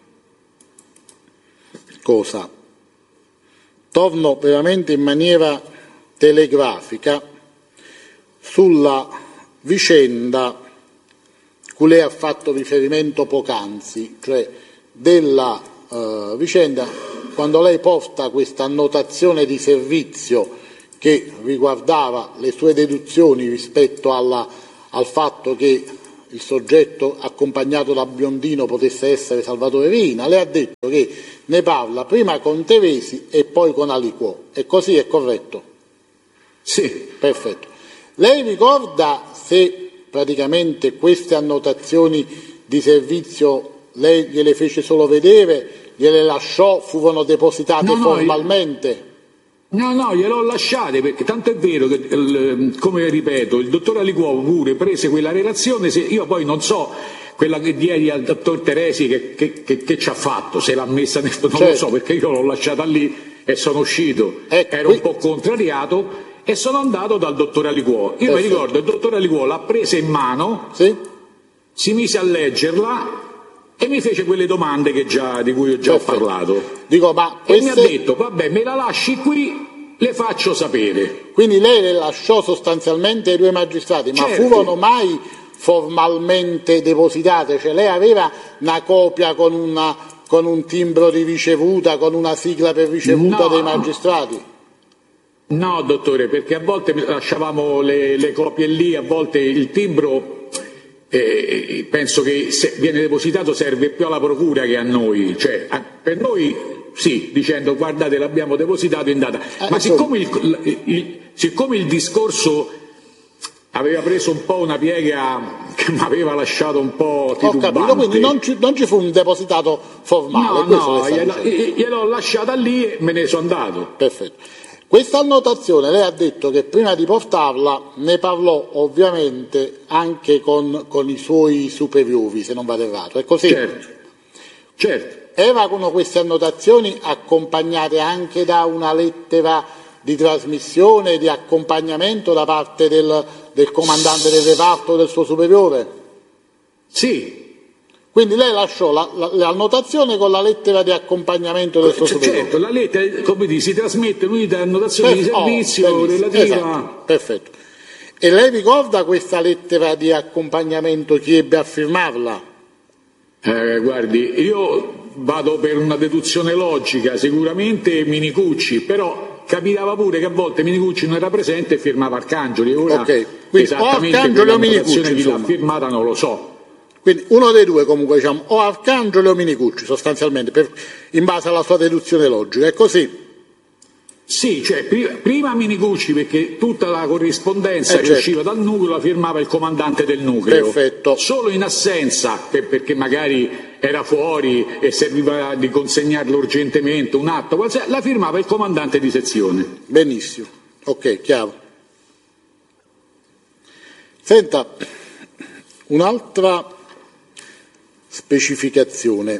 cosa, torno veramente in maniera telegrafica sulla vicenda cui lei ha fatto riferimento poc'anzi, cioè della vicenda, quando lei porta questa annotazione di servizio che riguardava le sue deduzioni rispetto al fatto che il soggetto accompagnato da Biondino potesse essere Salvatore Riina, lei ha detto che ne parla prima con Teresi e poi con Aliquò. E così è corretto? Sì. Perfetto. Lei ricorda se praticamente queste annotazioni di servizio lei gliele fece solo vedere, gliele lasciò, furono depositate formalmente? No, gliel'ho lasciate, perché tanto è vero che, come ripeto, il dottor Aliquò pure prese quella relazione, io poi non so quella che diedi al dottor Teresi che ci ha fatto, se l'ha messa nel... non lo so, perché io l'ho lasciata lì e sono uscito, ero un po' contrariato e sono andato dal dottor Aliquò. Io mi ricordo, il dottor Aliquò l'ha presa in mano, si mise a leggerla e mi fece quelle domande di cui ho già ho parlato. Dico, ma e mi ha detto, vabbè, me la lasci qui, le faccio sapere. Quindi lei le lasciò sostanzialmente ai due magistrati, ma furono mai formalmente depositate? Cioè lei aveva una copia con un timbro di ricevuta, con una sigla per ricevuta dei magistrati? No, dottore, perché a volte lasciavamo le copie lì, a volte il timbro... penso che se viene depositato serve più alla procura che a noi, cioè per noi sì, dicendo guardate l'abbiamo depositato in data, ma siccome il discorso aveva preso un po' una piega che mi aveva lasciato un po' titubante. Ho capito, quindi non ci fu un depositato formale? No, gliel'ho lasciata lì e me ne sono andato. Perfetto. Questa annotazione, lei ha detto che prima di portarla ne parlò ovviamente anche con i suoi superiori, se non vado errato, è così? Certo. Erano queste annotazioni accompagnate anche da una lettera di trasmissione, di accompagnamento da parte del comandante del reparto, del suo superiore? Sì. Quindi lei lasciò l'annotazione con la lettera di accompagnamento del suo superiore? Certo, la lettera, come si trasmette un'unità annotazione di servizio relativa... Esatto, perfetto. E lei ricorda questa lettera di accompagnamento, chi ebbe a firmarla? Guardi, io vado per una deduzione logica, sicuramente Minicucci, però capitava pure che a volte Minicucci non era presente e firmava Arcangeli. Ora esattamente Arcangeli o Minicucci, chi l'ha firmata non lo so. Quindi uno dei due comunque, diciamo, o Arcangelo o Minicucci sostanzialmente, in base alla sua deduzione logica, è così? Sì, cioè prima Minicucci, perché tutta la corrispondenza che usciva dal nucleo la firmava il comandante del nucleo. Perfetto. Solo in assenza, perché magari era fuori e serviva di consegnarlo urgentemente, un atto, la firmava il comandante di sezione. Benissimo, ok, chiaro. Senta, un'altra specificazione.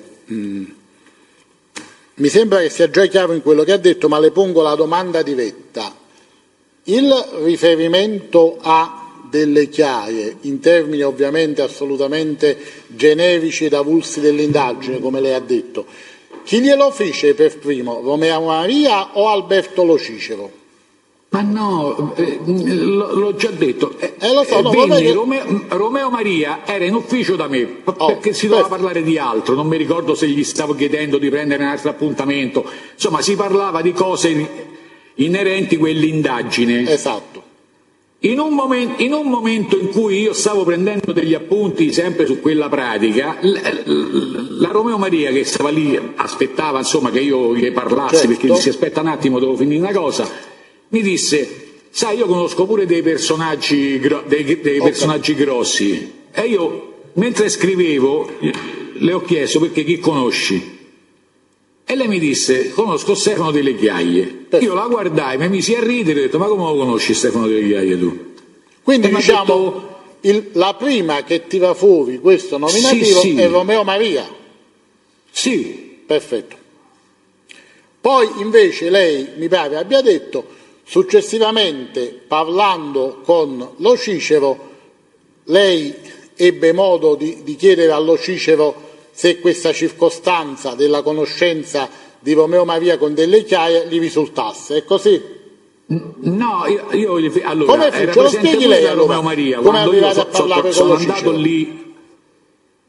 Mi sembra che sia già chiaro in quello che ha detto, ma le pongo la domanda diretta. Il riferimento a delle chiaie, in termini ovviamente assolutamente generici ed avulsi dell'indagine, come lei ha detto, chi glielo fece per primo, Romeo Maria o Alberto Lo Cicero? Ma no, l'ho già detto. Lo so, Romeo Maria era in ufficio da me perché si doveva parlare di altro, non mi ricordo se gli stavo chiedendo di prendere un altro appuntamento, insomma si parlava di cose inerenti a quell'indagine. Esatto. In un momento in cui io stavo prendendo degli appunti sempre su quella pratica, la Romeo Maria che stava lì aspettava insomma che io gli parlassi, perché si aspetta un attimo, devo finire una cosa. Mi disse, sai, io conosco pure dei personaggi grossi, e io mentre scrivevo le ho chiesto perché chi conosci, e lei mi disse conosco Stefano Delle Chiaie. Io la guardai, mi misi a ridere e ho detto ma come lo conosci Stefano Delle Chiaie tu? Quindi diciamo la prima che tira fuori questo nominativo è Romeo Maria? Sì. Perfetto. Poi invece lei mi pare abbia detto successivamente, parlando con Lo Cicero, lei ebbe modo di chiedere a Lo Cicero se questa circostanza della conoscenza di Romeo Maria con Delle Chiaie gli risultasse. È così? No, io come fu? Ce lo spieghi lei allora? Romeo Maria, come quando io a parlare sono con Lo Cicero? Andato lì,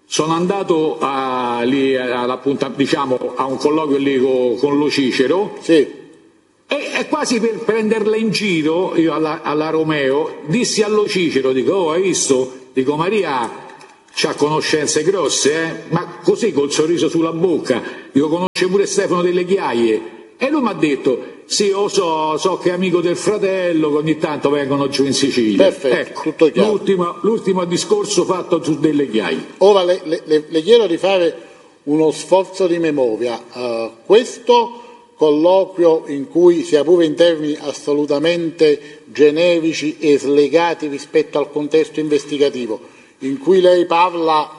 sono andato lì diciamo, a un colloquio lì con Lo Cicero, Sì. e quasi per prenderla in giro, io alla Romeo, dissi a Lo Cicero, dico, oh, hai visto? Dico, Maria c'ha conoscenze grosse, ma così col sorriso sulla bocca, dico, conosce pure Stefano Delle Chiaie, e lui mi ha detto, sì, io so che è amico del fratello, che ogni tanto vengono giù in Sicilia. Perfetto, ecco, tutto chiaro. l'ultimo discorso fatto su Delle Chiaie. Ora le chiedo di fare uno sforzo di memoria. Questo colloquio, in cui, sia pure in termini assolutamente generici e slegati rispetto al contesto investigativo, in cui lei parla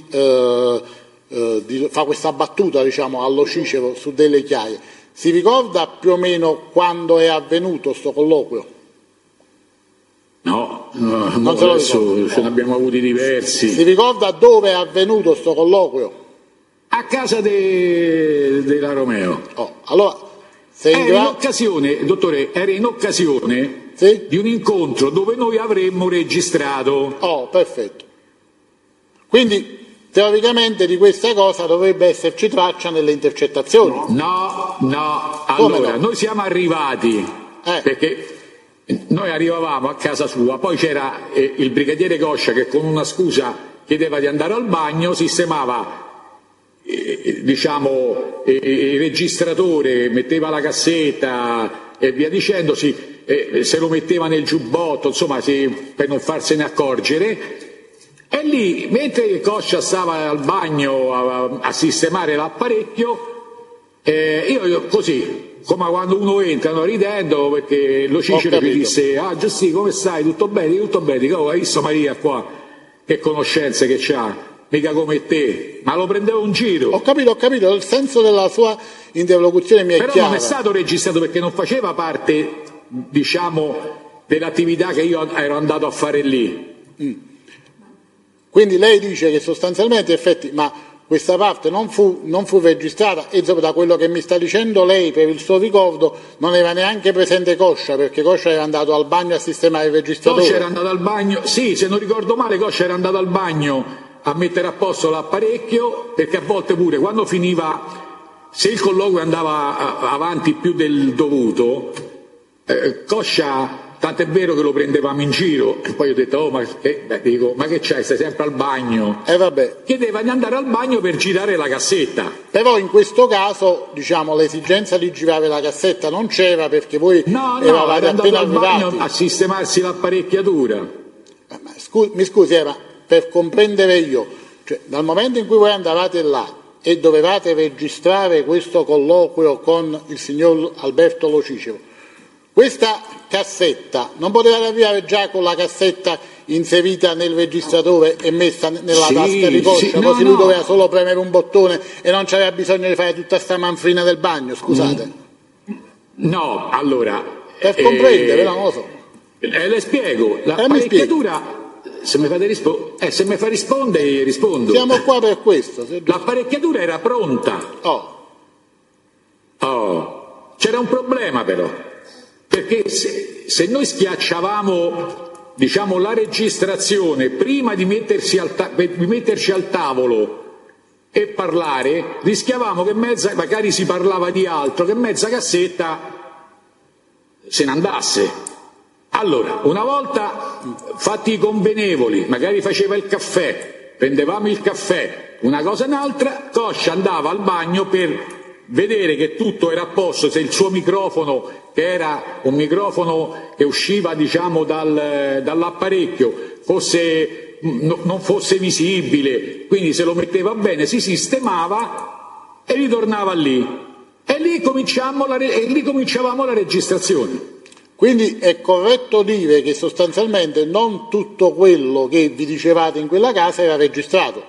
fa questa battuta, diciamo, allo Cicero su Delle Chiaie, si ricorda più o meno quando è avvenuto sto colloquio? No, adesso ce ne abbiamo avuti diversi. Si ricorda dove è avvenuto sto colloquio? A casa della Romeo. Allora, Era in occasione, dottore, sì? di un incontro dove noi avremmo registrato. Perfetto. Quindi teoricamente di questa cosa dovrebbe esserci traccia nelle intercettazioni. No, Come allora, no? noi siamo arrivati, perché noi arrivavamo a casa sua, poi c'era il brigadiere Coscia che con una scusa chiedeva di andare al bagno, sistemava diciamo il registratore, metteva la cassetta e via dicendo, se lo metteva nel giubbotto, insomma, per non farsene accorgere. E lì, mentre Coscia stava al bagno a sistemare l'apparecchio, io così, come quando uno entra, ridendo, perché Lo Cicero mi disse, Giustì, come stai? Tutto bene? Tutto bene. Dico, hai visto Maria qua? Che conoscenze che c'ha? Mica come te. Ma lo prendevo in giro. Ho capito, il senso della sua interlocuzione mi è chiaro. Però non è stato registrato perché non faceva parte, diciamo, dell'attività che io ero andato a fare lì. Quindi lei dice che sostanzialmente, ma questa parte non fu registrata, e da quello che mi sta dicendo lei, per il suo ricordo, non era neanche presente Coscia, perché Coscia era andato al bagno a sistemare il registratore. Coscia era andato al bagno, sì, se non ricordo male, Coscia era andato al bagno a mettere a posto l'apparecchio, perché a volte pure, quando finiva, se il colloquio andava avanti più del dovuto, Coscia... Tant'è vero che lo prendevamo in giro, e poi ho detto, ma che c'hai, stai sempre al bagno? Vabbè. Chiedeva di andare al bagno per girare la cassetta. Però in questo caso, diciamo, l'esigenza di girare la cassetta non c'era, perché voi eravate appena al bagno a sistemarsi l'apparecchiatura. Mi scusi, ma per comprendere io, cioè, dal momento in cui voi andavate là e dovevate registrare questo colloquio con il signor Alberto Lo Cicero, questa cassetta non poteva arrivare già con la cassetta inserita nel registratore e messa nella tasca di Coscia, così lui doveva solo premere un bottone e non c'aveva bisogno di fare tutta sta manfrina del bagno, scusate? No, allora... Per comprendere, non lo so. Le spiego, l'apparecchiatura... Se mi fa rispondere, rispondo. Siamo qua per questo. L'apparecchiatura era pronta. C'era un problema però. Perché se noi schiacciavamo, diciamo, la registrazione prima di metterci al tavolo e parlare, rischiavamo che magari si parlava di altro, che mezza cassetta se ne andasse. Allora, una volta fatti i convenevoli, magari faceva il caffè, prendevamo il caffè, una cosa e un'altra, Coscia andava al bagno per vedere che tutto era a posto, se il suo microfono, che era un microfono che usciva, diciamo, dall'apparecchio, non fosse visibile, quindi se lo metteva bene, si sistemava e ritornava lì. E lì cominciavamo la registrazione. Quindi è corretto dire che sostanzialmente non tutto quello che vi dicevate in quella casa era registrato?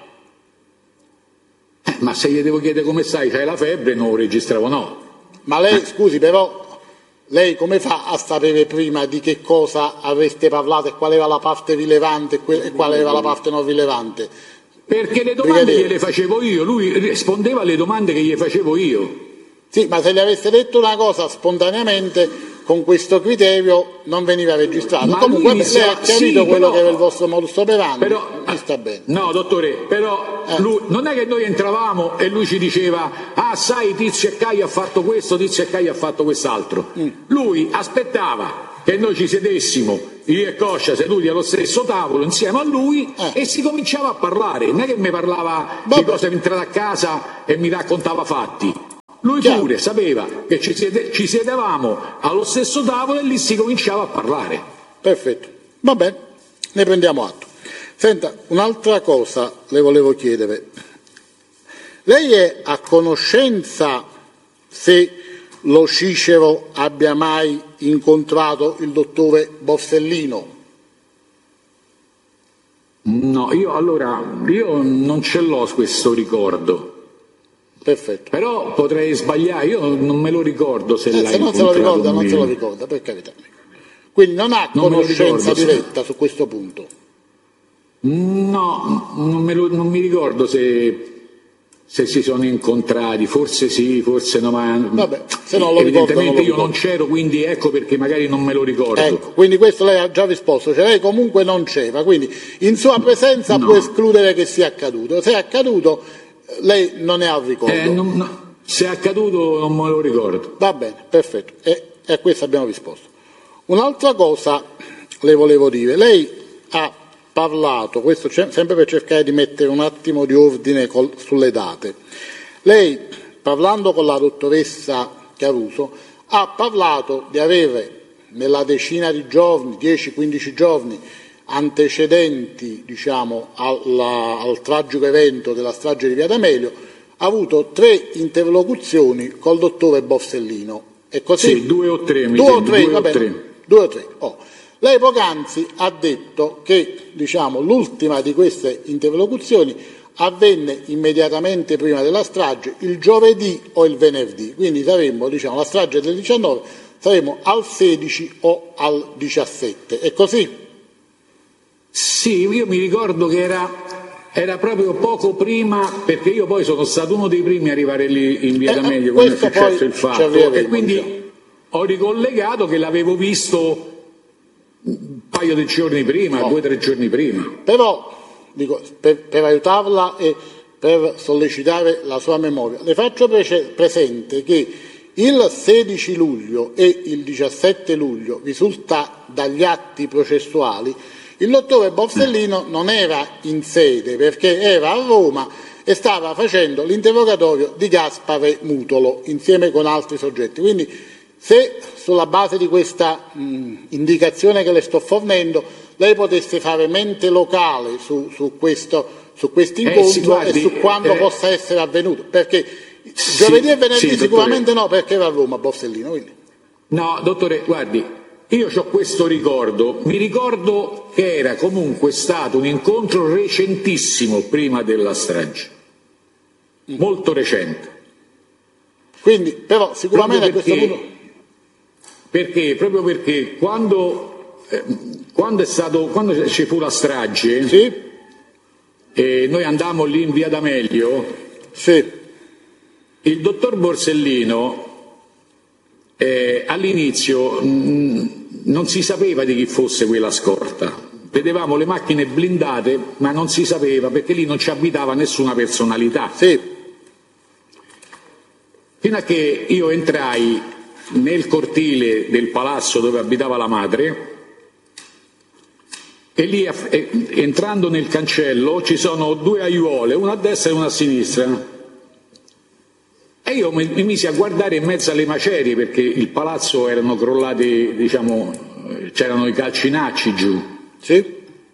Ma se gli devo chiedere come stai, c'hai la febbre, non lo registravo, no. Ma lei, scusi, però, lei come fa a sapere prima di che cosa avreste parlato e qual era la parte rilevante e qual era la parte non rilevante? Perché le domande gliele facevo io, lui rispondeva alle domande che gli facevo io. Sì, ma se gli avesse detto una cosa spontaneamente, con questo criterio non veniva registrato. Ma comunque lui lei ha capito quello che era il vostro modus operandi, mi sta bene. No, dottore, però lui, non è che noi entravamo e lui ci diceva sai, Tizio e Caio ha fatto questo, Tizio e Caio ha fatto quest'altro. Lui aspettava che noi ci sedessimo, io e Coscia seduti allo stesso tavolo insieme a lui e si cominciava a parlare, non è che mi parlava di cosa è entrata a casa e mi raccontava fatti. Lui pure sapeva che ci sedevamo allo stesso tavolo e lì si cominciava a parlare. Perfetto, va bene, ne prendiamo atto. Senta, un'altra cosa le volevo chiedere. Lei è a conoscenza se lo Cicero abbia mai incontrato il dottore Borsellino? No, io non ce l'ho questo ricordo. Perfetto. Però potrei sbagliare, io non me lo ricordo se l'ha se non se lo ricorda, non se lo ricorda, per carità. Quindi non ha conoscenza diretta su questo punto? No, non mi ricordo se si sono incontrati, forse sì, forse no, ma vabbè, se non lo evidentemente ricordo, io non c'ero, quindi ecco perché magari non me lo ricordo. Ecco, quindi questo lei ha già risposto, cioè lei comunque non c'era, quindi in sua presenza può escludere che sia accaduto. Se è accaduto lei non è al ricordo. Se è accaduto non me lo ricordo. Va bene, perfetto, e a questo abbiamo risposto. Un'altra cosa le volevo dire, lei ha parlato, questo sempre per cercare di mettere un attimo di ordine sulle date, lei parlando con la dottoressa Caruso ha parlato di avere nella decina di giorni, 10-15 giorni antecedenti al tragico evento della strage di Via D'Amelio, ha avuto 3 interlocuzioni col dottore Borsellino. È così? Sì, 2 o 3 mi sembra. 2 o 3. Lei poc'anzi ha detto che l'ultima di queste interlocuzioni avvenne immediatamente prima della strage, il giovedì o il venerdì, quindi saremmo, la strage del 19, saremo al 16 o al 17. È così? Sì, io mi ricordo che era proprio poco prima, perché io poi sono stato uno dei primi a arrivare lì in Via D'Amelio quando è successo il fatto, e quindi ho ricollegato che l'avevo visto un paio di giorni prima, 2 o 3 giorni prima. Però, per aiutarla e per sollecitare la sua memoria, le faccio presente che il 16 luglio e il 17 luglio risulta dagli atti processuali il dottore Borsellino non era in sede perché era a Roma e stava facendo l'interrogatorio di Gaspare Mutolo insieme con altri soggetti. Quindi se sulla base di questa indicazione che le sto fornendo lei potesse fare mente locale su questo incontro e su quando possa essere avvenuto, perché giovedì e venerdì sicuramente no, perché era a Roma Borsellino. Quindi. No, dottore, guardi, io ho questo ricordo, mi ricordo che era comunque stato un incontro recentissimo prima della strage, molto recente. Quindi, però, sicuramente a questo punto... Proprio perché quando ci fu la strage, sì? E noi andammo lì in Via D'Amelio, sì. Il dottor Borsellino all'inizio non si sapeva di chi fosse quella scorta, vedevamo le macchine blindate ma non si sapeva perché lì non ci abitava nessuna personalità. Sì. Fino a che io entrai nel cortile del palazzo dove abitava la madre e lì entrando nel cancello ci sono 2 aiuole, una a destra e una a sinistra, e io mi misi a guardare in mezzo alle macerie perché il palazzo erano crollati, c'erano i calcinacci giù. Sì.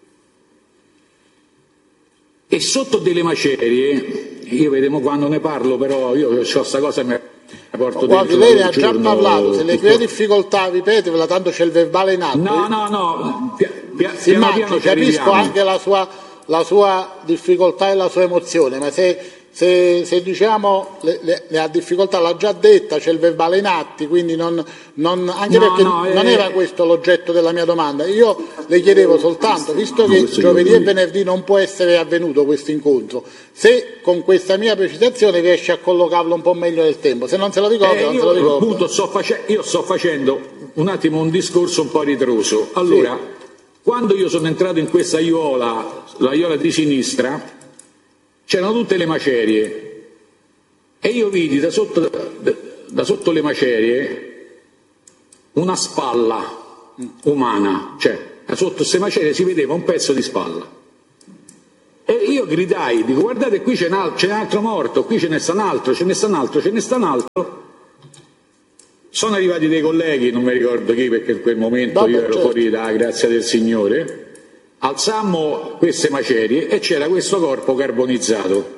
E sotto delle macerie, io vediamo quando ne parlo, però io ho questa cosa mi porto guardi, dentro. Lei ne ha già parlato, se le crea difficoltà ripetevela, tanto c'è il verbale in atto. No, piano piano capisco anche la sua difficoltà e la sua emozione, ma se le ha difficoltà, l'ha già detta, c'è il verbale in atti, quindi non era questo l'oggetto della mia domanda. Io le chiedevo soltanto, visto che giovedì e venerdì non può essere avvenuto questo incontro, se con questa mia precisazione riesce a collocarlo un po' meglio nel tempo, se non se lo ricorda non se lo ricorda. Appunto io sto facendo un attimo un discorso un po' ritroso. Allora, quando io sono entrato in questa aiuola, l'aiuola di sinistra, c'erano tutte le macerie e io vidi da sotto le macerie una spalla umana, cioè da sotto queste macerie si vedeva un pezzo di spalla. E io gridai, dico guardate qui c'è un altro morto, qui ce ne sta un altro, ce ne sta un altro, ce ne sta un altro. Sono arrivati dei colleghi, non mi ricordo chi perché in quel momento io ero fuori da grazia del Signore, alzammo queste macerie e c'era questo corpo carbonizzato.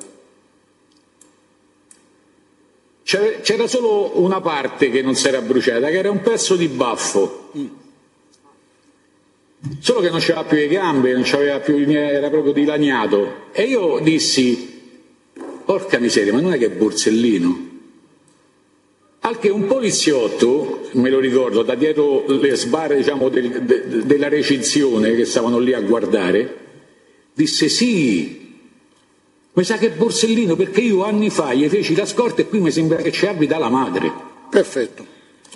C'era solo una parte che non si era bruciata, che era un pezzo di baffo. Solo che non c'aveva più le gambe, non c'aveva più, era proprio dilaniato. E io dissi, porca miseria, ma non è che è Borsellino? Al che un poliziotto, me lo ricordo, da dietro le sbarre diciamo, della recinzione che stavano lì a guardare, disse sì, mi sa che è Borsellino perché io anni fa gli feci la scorta e qui mi sembra che ci abita la madre. Perfetto.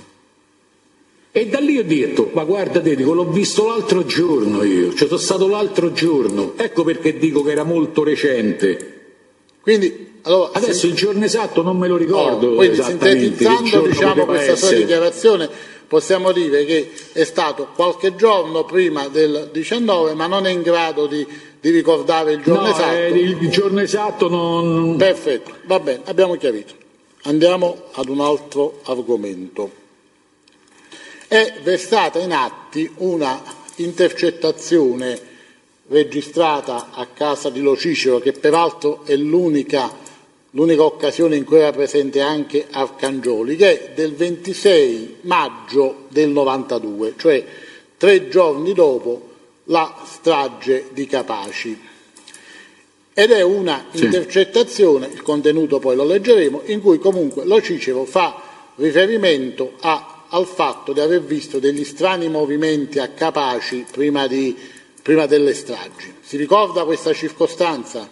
E da lì ho detto, ma guarda te, dico, l'ho visto l'altro giorno io, ci sono stato l'altro giorno, ecco perché dico che era molto recente. Quindi, allora, adesso il giorno esatto non me lo ricordo quindi esattamente. Sintetizzando diciamo, questa sua dichiarazione, possiamo dire che è stato qualche giorno prima del 19, ma non è in grado di ricordare il giorno esatto. Il giorno esatto non... Perfetto, va bene, abbiamo chiarito. Andiamo ad un altro argomento. È versata in atti una intercettazione registrata a casa di Lo Cicero, che peraltro è l'unica occasione in cui era presente anche Arcangioli, che è del 26 maggio del 92, cioè 3 giorni dopo la strage di Capaci. Ed è una intercettazione, il contenuto poi lo leggeremo, in cui comunque Lo Cicero fa riferimento al fatto di aver visto degli strani movimenti a Capaci prima delle stragi. Si ricorda questa circostanza?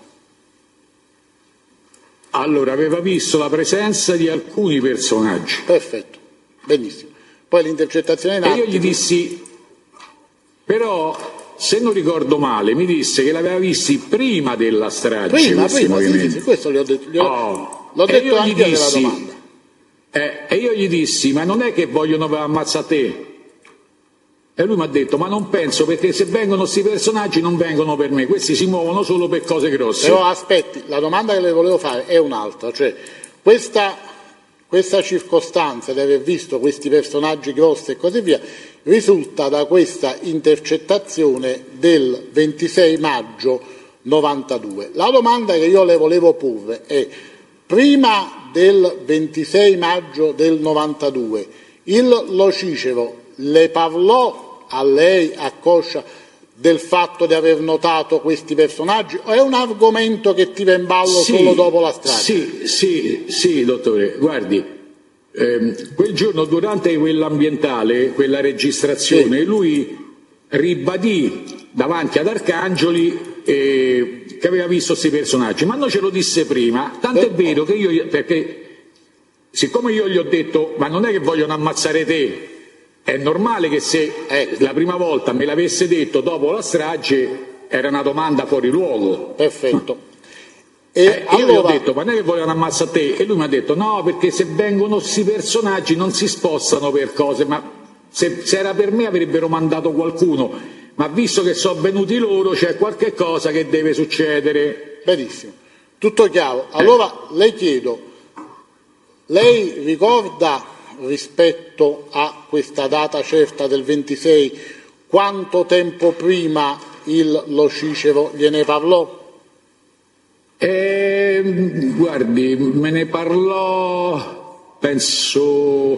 Allora, aveva visto la presenza di alcuni personaggi. Perfetto, benissimo. Poi l'intercettazione in atto... E io gli dissi, però, se non ricordo male, mi disse che l'aveva visti prima della strage. Prima, sì, questo l'ho detto anche nella domanda. E io gli dissi, ma non è che vogliono ammazzare te? E lui mi ha detto, ma non penso, perché se vengono questi personaggi non vengono per me, questi si muovono solo per cose grosse. Però aspetti, la domanda che le volevo fare è un'altra, cioè questa circostanza di aver visto questi personaggi grossi e così via risulta da questa intercettazione del 26 maggio 92. La domanda che io le volevo porre è, prima del 26 maggio del 92 il Lo Cicero le parlò a lei, a Coscia, del fatto di aver notato questi personaggi, o è un argomento che tira in ballo solo dopo la strage? Sì, dottore, guardi, quel giorno durante quell'ambientale, quella registrazione, lui ribadì davanti ad Arcangioli che aveva visto questi personaggi, ma non ce lo disse prima, tant'è vero che perché siccome io gli ho detto, ma non è che vogliono ammazzare te, è normale che se la prima volta me l'avesse detto dopo la strage era una domanda fuori luogo. Perfetto. Io gli ho detto, ma non è che vogliono ammazzare te? E lui mi ha detto, no, perché se vengono questi personaggi non si spostano per cose, ma se era per me avrebbero mandato qualcuno, ma visto che sono venuti loro c'è qualche cosa che deve succedere. Benissimo, tutto chiaro. Allora le chiedo, lei ricorda rispetto a questa data certa del 26 quanto tempo prima il Lo Cicero gliene parlò? Guardi, me ne parlò, penso,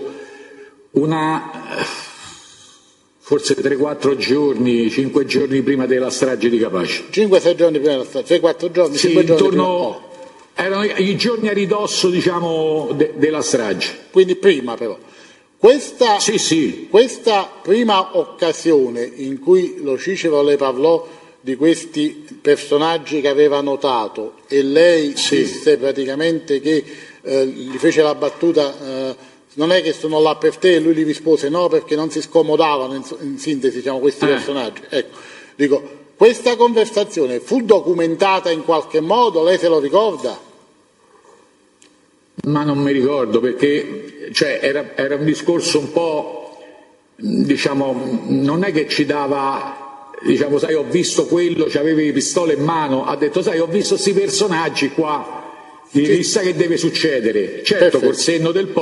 forse 3-4 giorni, 5 giorni prima della strage di Capaci. 5-6 giorni prima della strage, 3-4 giorni, sì, 5 giorni prima. Erano i giorni a ridosso, diciamo, della strage. Quindi prima però. Questa prima occasione in cui Lo Cicero le parlò di questi personaggi che aveva notato e lei disse praticamente che gli fece la battuta non è che sono là per te e lui gli rispose no perché non si scomodavano, in sintesi diciamo questi personaggi. Ecco, dico, questa conversazione fu documentata in qualche modo, lei se lo ricorda? Ma non mi ricordo perché cioè, era un discorso un po', diciamo, non è che ci dava, diciamo, sai, ho visto quello, c'avevi pistole in mano, ha detto, sai, ho visto questi personaggi qua, chissà che deve succedere. Certo, col senno del poi